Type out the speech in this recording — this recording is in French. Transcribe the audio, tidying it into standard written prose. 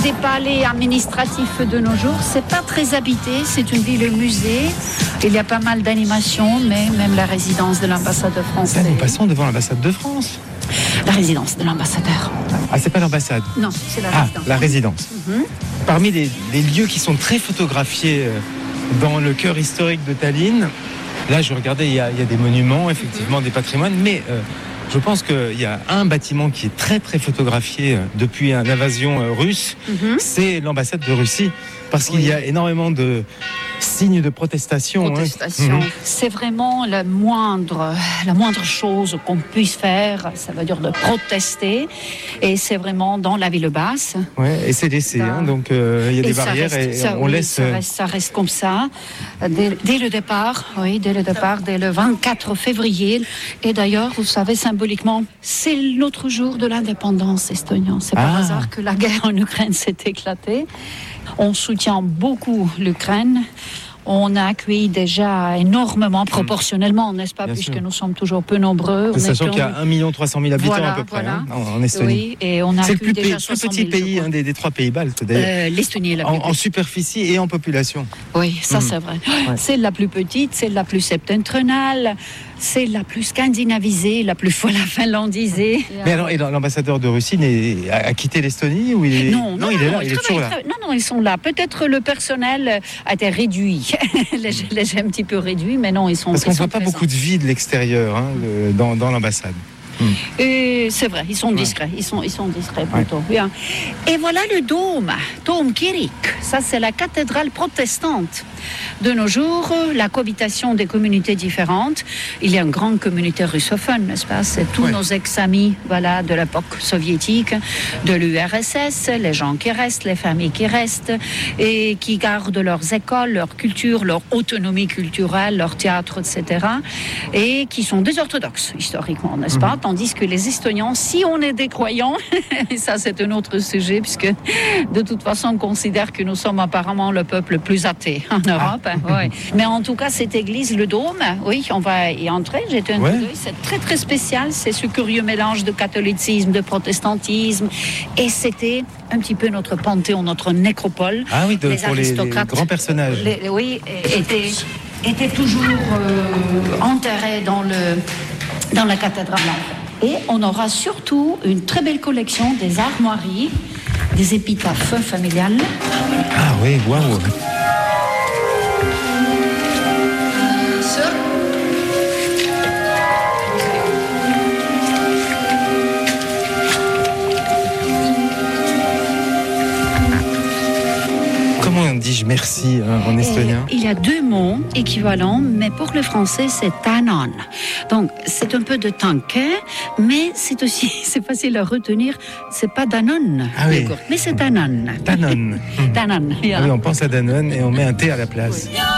des palais administratifs de nos jours. C'est pas très habité, c'est une ville-musée. Il y a pas mal d'animations, mais même la résidence de l'ambassadeur français. Là, nous passons devant l'ambassade de France. La résidence de l'ambassadeur. Ah, c'est pas l'ambassade? Non, c'est la résidence. La résidence. Parmi les lieux qui sont très photographiés dans le cœur historique de Tallinn, là, je regardais, il y a des monuments, effectivement, des patrimoines, mais je pense qu'il y a un bâtiment qui est très, très photographié depuis l'invasion russe, c'est l'ambassade de Russie, parce qu'il y a énormément de signes de protestation. C'est vraiment la moindre chose qu'on puisse faire, ça veut dire de protester, et c'est vraiment dans la ville basse. Ouais, et c'est laissé, donc il y a des barrières on laisse... Ça reste comme ça, dès le départ, dès le 24 février. Et d'ailleurs, vous savez, symboliquement, c'est l'autre jour de l'indépendance estonienne. C'est par hasard que la guerre en Ukraine s'est éclatée. On soutient beaucoup l'Ukraine. On a accueilli déjà énormément, proportionnellement, n'est-ce pas, puisque nous sommes toujours peu nombreux. Sachant qu'il y a 1 300 000 habitants à peu près en Estonie. Oui, et on a c'est accueilli déjà 60 000. C'est le plus petit pays des 3 pays baltes, d'ailleurs. L'Estonie est la plus petite. En superficie et en population. Oui, ça c'est vrai. Ouais. C'est la plus petite, c'est la plus septentrionale, c'est la plus scandinavisée, la plus finlandisée. Mais alors, et l'ambassadeur de Russie a quitté l'Estonie ou il est... Non, il est là, il est toujours là. Non, ils sont là. Peut-être le personnel a été réduit, léger un petit peu réduit, mais non, ils sont. Parce qu'on ne voit pas beaucoup de vie de l'extérieur dans l'ambassade. Et c'est vrai, ils sont discrets, ils sont discrets plutôt. Bien. Et voilà le dôme Kirik. Ça, c'est la cathédrale protestante. De nos jours, la cohabitation des communautés différentes. Il y a une grande communauté russophone, n'est-ce pas? C'est tous nos ex-amis, de l'époque soviétique, de l'URSS, les gens qui restent, les familles qui restent et qui gardent leurs écoles, leur culture, leur autonomie culturelle, leur théâtre, etc. Et qui sont des orthodoxes historiquement, n'est-ce pas? Tandis que les Estoniens, si on est des croyants, et ça c'est un autre sujet, puisque de toute façon on considère que nous sommes apparemment le peuple le plus athée en Europe. Mais en tout cas, cette église, le dôme, on va y entrer. J'ai un coup d'œil, c'est très très spécial. C'est ce curieux mélange de catholicisme, de protestantisme. Et c'était un petit peu notre panthéon, notre nécropole. Ah oui, pour les grands personnages. Étaient toujours enterrés dans la cathédrale. Et on aura surtout une très belle collection des armoiries, des épitaphes familiales. Ah oui, waouh! Comment dis-je merci en estonien? Il y a 2 mots équivalents, mais pour le français, c'est tänan. Donc, c'est un peu de tanké, mais c'est aussi, c'est facile à retenir, c'est pas Danone, mais c'est tänan. Danone. Tänan. On pense à Danone et on met un T à la place.